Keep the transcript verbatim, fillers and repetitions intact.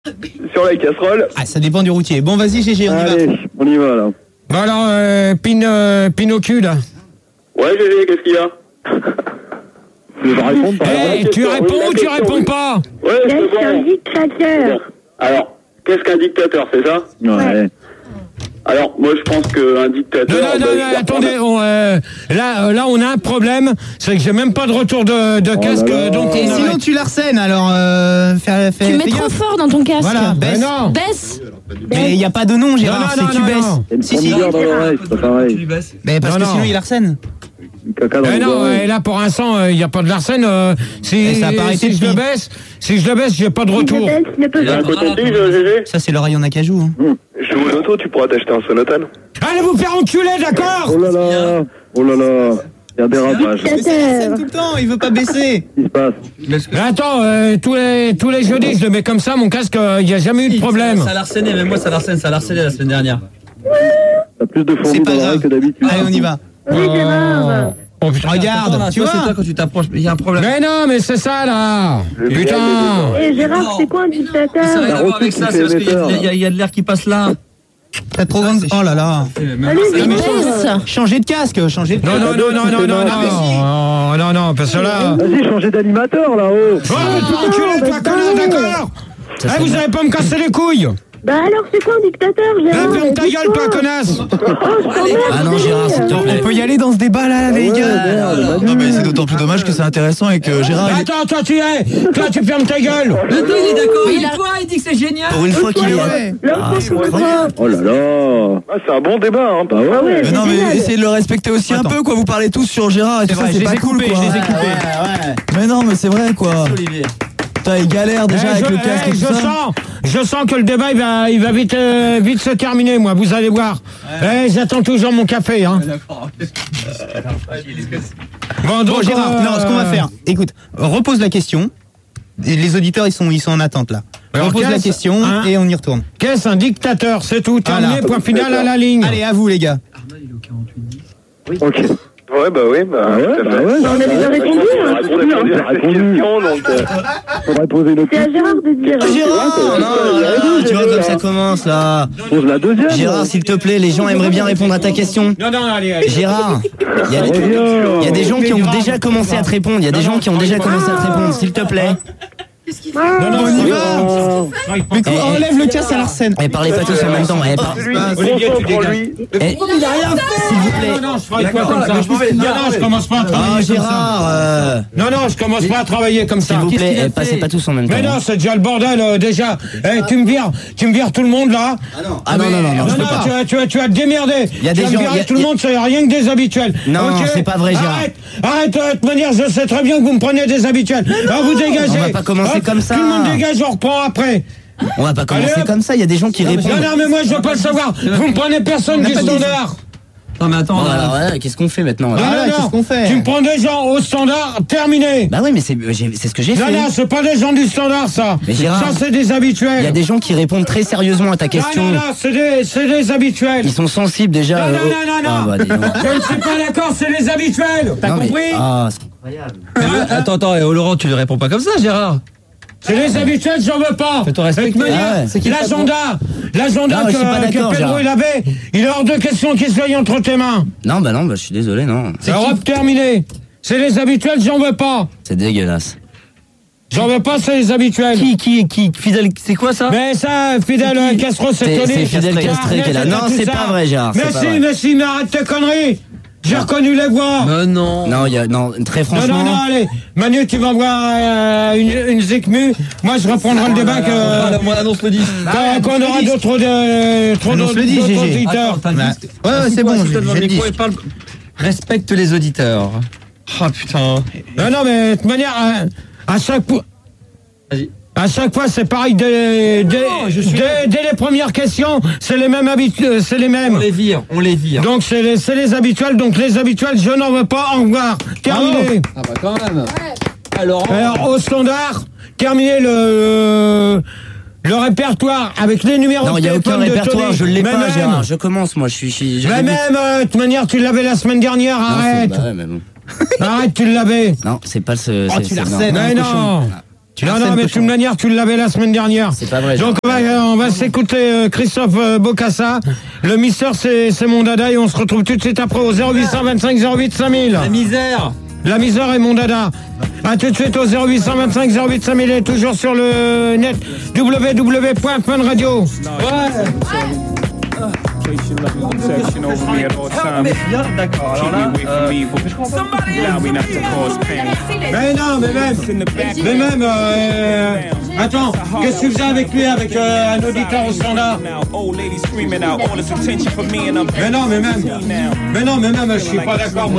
Sur la casserole. Ah, ça dépend du routier. Bon, vas-y, G G, on y Allez, va. on y va là. Bon alors, euh, pin, euh, pin au cul, là. Ouais, G G, qu'est-ce qu'il y a? Je vais répondre par Hey, tu réponds ou tu réponds pas? Ouais, c'est Qu'est-ce qu'un bon. dictateur? Alors, qu'est-ce qu'un dictateur, c'est ça? Ouais. Alors, moi, je pense qu'un dictateur... Non, non, non, bah, non, il attendez, on, euh, là, euh, là, on a un problème, c'est que j'ai même pas de retour de, de casque, là là. donc Et on sinon, arrête. tu l'arsènes, alors euh, fais, fais, Tu mets fais trop gaffe. fort dans ton casque. Voilà, Mais baisse. non. Baisse. Mais il n'y a pas de nom, Gérard, Non, non, c'est non, que tu non, baisses. non. y a une Si, si. fourmilière dans l'oreille, c'est pas pareil. Mais parce Non, que non. sinon, il arsène. Du caca dans Mais les non, oreilles. euh, là pour l'instant, il n'y a pas de Larsen. Euh, si Et ça a pas arrêté si je le depuis. baisse, si je le baisse, j'ai pas de Si je retour. baisse, ne peut Il y a un pas. coton-tige, G G? Ça, c'est l'oreille en acajou. Hein. Je joue une auto, tu pourras t'acheter un sonotane. Allez vous faire enculer, d'accord? Oh là là, oh là là, il y a un dérapage. Qu'est-ce Mais ça arsène Dictateur. tout le temps, il veut pas baisser. qui se passe? Mais attends, euh, tous les tous les jeudis, je le mets comme ça, mon casque, il n'y a jamais eu de problème. Ça l'a harcelé, même moi ça l'a harcelé, ça l'a harcelé la semaine dernière. T'as plus de C'est fourmis pas dans l'oreille grave. que d'habitude. Allez, on y va. Oui, Gérard. Oh putain, Regarde, Attends, là, tu toi, vois. c'est toi quand tu t'approches, il y a un problème. Mais non, mais c'est ça là. Putain. Eh Gérard, c'est quoi un Ça n'a dictateur? rien à voir avec refus ça, qui c'est fait parce qu'il y a de- émetteur. il y a- il y a de l'air qui passe là. T'as trop grande. Oh là là. Même Allez, ça- mais Baisse. Changer de casque, changer de Non, casque. non, non, non, non, non, non, non, non, non, parce que là. Vas-y, changez d'animateur là-haut. Oh, mais toi, enculé, toi, connard, d'accord. Eh, vous allez pas me casser les couilles. Bah alors, c'est quoi un dictateur, Eh, Gérard? ferme ta gueule, toi, connasse. Oh, je t'emmerde, Ah non, Gérard, s'il te On plaît. peut y aller dans ce débat là, les Ouais, gars. merde, Non mais c'est d'autant plus dommage que c'est intéressant et que Gérard il est- Attends, toi, tu es. Toi, tu fermes ta gueule. Le temps, il est d'accord Mais avec il a- toi, il dit que c'est génial. pour une fois qu'il est Ouais. L'homme Ah, sans c'est contrat. incroyable. Oh là là. Ah, c'est un bon débat, hein. Bah ouais, Ah ouais, ouais. Mais c'est non mais génial. essayez de le respecter aussi Attends. un peu quoi, vous parlez tous sur Gérard et tout ça, vrai, c'est je pas les ai cool coupés, quoi. je les ai coupés. Mais non mais c'est vrai quoi. Olivier. Putain, il galère déjà Eh, avec je, le casque eh, et tout je ça. sens, je sens que le débat il va, il va vite, euh, vite se terminer, moi. Vous allez voir. Eh, j'attends toujours mon café, hein. Bon, Bon, donc, Gérard, euh, non, ce qu'on va faire, écoute, repose la question. Et les auditeurs, ils sont, ils sont en attente là. Alors, repose la qu'est-ce- question hein et on y retourne. Qu'est-ce un dictateur? C'est tout. Terminé. Voilà. Point final à la ligne. Allez, à vous les gars. Ok. Ouais, bah oui, bah ouais, bah ouais. On a déjà répondu, hein. On a déjà répondu. Donc, euh, faudrait poser une autre C'est à Gérard de dire. Gérard, non, tu vois comme ça commence là. Pose la deuxième. Gérard, s'il te plaît, les gens aimeraient bien répondre à ta question. Non, non, allez, allez. Gérard, il y a des, il y a des gens qui ont déjà commencé à te répondre. Il y a des gens qui ont déjà commencé à te répondre, s'il te plaît. Non, non, On y va. Oh. Mais quoi, enlève le casque à l'arsène. Eh, parlez pas tous en même temps. Eh, par- Lui, Olivier, tu concentre dégages. lui. eh, s'il vous plaît. Non, non, je ferai quoi comme ça. Non, non, je commence pas à Ah travailler comme ça. Gérard, euh, Non, non, je commence pas à travailler comme ça. s'il vous plaît, eh, passez pas tous en même temps. Mais non, c'est déjà le bordel, euh, déjà. Eh, tu me vires, tu me vires tout le monde, là. Ah non, non, non, non, je peux pas. tu vas, tu vas, tu vas te démerder. Il y a tu des vas gens- me virer il y a- tout le monde, c'est rien que des habituels. Non, Ok c'est pas vrai, Gérard. Arrête, arrête, euh, de toute manière, je sais très bien que vous me prenez des habituels. Alors vous dégagez. On va pas commencer Hop, comme ça. Tout le monde dégage, on reprend après. On va pas Allez, commencer hop. comme ça, il y a des gens qui répondent. Non, non, mais moi, je veux pas le savoir. Vous me prenez personne du pas dit- standard. Non mais attends, Bon, là. alors, ouais, qu'est-ce qu'on fait maintenant là Non, Voilà, non, qu'est-ce non. qu'on fait Tu me prends des gens au standard, terminé. Bah oui, mais c'est j'ai- c'est ce que j'ai Non, fait. non, c'est pas des gens du standard, ça. Mais Gérard, ça, c'est des habituels. Il y a des gens qui répondent très sérieusement à ta question. Non, non, non, c'est des, c'est des habituels. Ils sont sensibles déjà. Non, euh, non, au- non, non, non. Ah, bah, dis donc. Je ne suis pas d'accord, c'est les habituels. T'as Non, mais- compris Ah, c'est- Attends, attends, et oh, Laurent, tu ne réponds pas comme ça, Gérard. C'est les habituels, j'en veux pas. Fais ton respect. De toute manière, Ah ouais. C'est qui le l'agenda, l'agenda Non, je suis pas que, que d'accord, Pedro Gérard. il avait, il est hors de question qu'il soit entre tes mains. Non, bah non, bah je suis désolé, non. Alors hop, terminé. C'est les habituels, j'en veux pas. C'est dégueulasse. J'en veux pas, c'est les habituels. Qui, qui, qui, Fidèle, c'est quoi ça? Mais ça, Fidèle C'est qui Castro, c'est C'est- Tony. c'est Fidèle Castré. Castré qui est là. Arrête, Non, tout c'est ça. pas vrai, Gérard, Mais c'est pas si, vrai. mais si, mais arrête tes conneries. J'ai reconnu les voix. Mais non. Non, il y a, non, très Non, franchement. non, non, allez. Manu, tu vas voir euh, une, une Zikmu. Moi, je reprendrai le débat que, Ah, moi, annonce le disque. quand, quand on aura d'autres de, trop Annonce d'autres le dit, d'autres G G. auditeurs. Attends, t'as le Bah, disque. ouais, ouais, c'est Assis-toi, bon, assis-toi j'ai- devant j'ai le le micro disque. et parle. Respecte les auditeurs. Ah putain. Non, non, mais de toute manière, hein, à chaque fois. Vas-y. À chaque fois, c'est pareil. Dès, dès, dès- dès les premières questions, c'est les mêmes habitudes, c'est les On mêmes. les vire, on les vire. Donc c'est les, c'est les habituels. Donc les habituels, je n'en veux pas. Au revoir. Terminé. Ah bah quand même. Alors, Alors au standard, terminé le le répertoire avec les numéros Non, de il n'y a aucun téléphone de répertoire, Tony. je l'ai Mais pas, même, Gérard. Je commence, moi, je suis. je suis- je Mais l'ai vu. même, euh, de toute manière, tu l'avais la semaine dernière. Non, c'est- Arrête. bah ouais, mais bon. Arrête, tu l'avais. Non, c'est pas ce. Oh, c'est- tu c'est- l'arsènes, non. Mais non. Tu Non, harcèles non, mais de Cochon. toute manière, tu l'avais la semaine dernière. C'est pas vrai. Donc, on va, on va s'écouter euh, Christophe euh, Bocassa. Le Mister, c'est c'est mon dada et on se retrouve tout de suite après au zéro huit cent vingt-cinq zéro huit cinq mille. La misère. La misère est mon dada. A tout de suite au zéro huit cent vingt-cinq zéro huit cinq mille et toujours sur le net w w w point fun radio. D'accord, alors là, euh, Mais non, mais même, mais même, euh, attends, qu'est-ce que tu faisais avec lui, avec euh, un auditeur au standard? Mais non, mais même, mais non, mais même, je suis pas d'accord, moi.